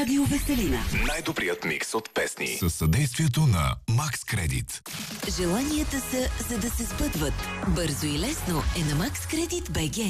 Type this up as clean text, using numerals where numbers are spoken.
Радио Веселина. Най-добрият микс от песни. Със съдействието на Макс Кредит. Желанията са, за да се сбъдват. Бързо и лесно е на Макс Кредит БГ.